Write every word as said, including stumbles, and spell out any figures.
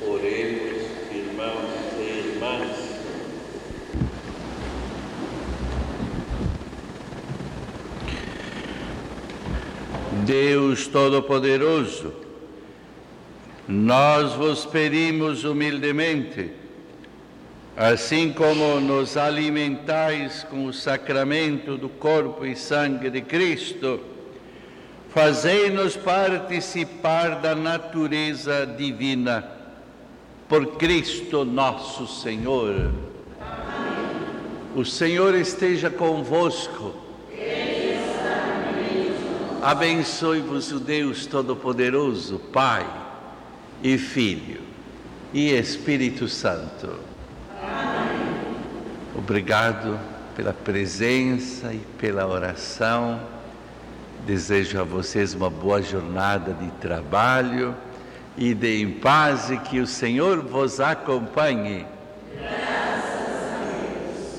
Oremos, irmãos e irmãs. Deus Todo-Poderoso, nós vos pedimos humildemente, assim como nos alimentais com o sacramento do corpo e sangue de Cristo, fazei-nos participar da natureza divina, por Cristo nosso Senhor. Amém. O Senhor esteja convosco. Abençoe-vos o Deus Todo-Poderoso, Pai e Filho e Espírito Santo. Amém. Obrigado pela presença e pela oração. Desejo a vocês uma boa jornada de trabalho e de em paz, e que o Senhor vos acompanhe.